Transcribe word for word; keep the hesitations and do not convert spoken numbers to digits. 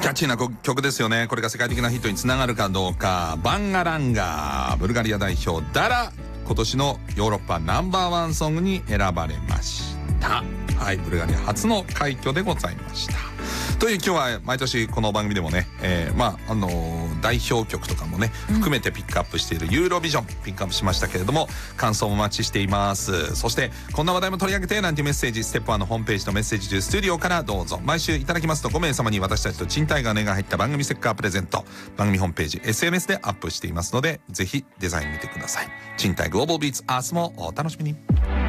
キャッチーな曲ですよね。これが世界的なヒットにつながるかどうか。バンガランガ、ブルガリア代表ダラ、今年のヨーロッパナンバーワンソングに選ばれました。はい、ブルガリア初の快挙でございました。という今日は毎年この番組でもね、えー、まああのー、代表曲とかもね含めてピックアップしているユーロビジョンピックアップしましたけれども、感想もお待ちしています。そしてこんな話題も取り上げてなんていうメッセージ、ステップワンのホームページのメッセージ中スタジオからどうぞ。毎週いただきますとご名様に私たちと賃貸が値が入った番組ステッカープレゼント、番組ホームページ エスエヌエス でアップしていますので、ぜひデザイン見てください。賃貸グローバルビーツ、明日もお楽しみに。